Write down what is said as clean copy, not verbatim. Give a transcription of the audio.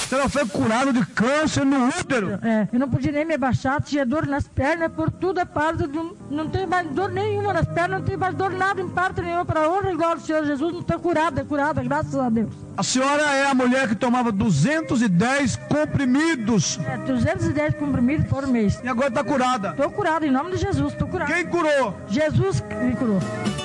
A senhora foi curada de câncer no útero. Eu não podia nem me abaixar, tinha dor nas pernas, por tudo é parte, não tem mais dor nenhuma nas pernas, não tem mais dor nada em parte nenhuma. Para honra igual ao Senhor Jesus, não está curada, graças a Deus. A senhora é a mulher que tomava 210 comprimidos. 210 comprimidos por mês. E agora está curada. Estou curada, em nome de Jesus, estou curada. Quem curou? Jesus me curou.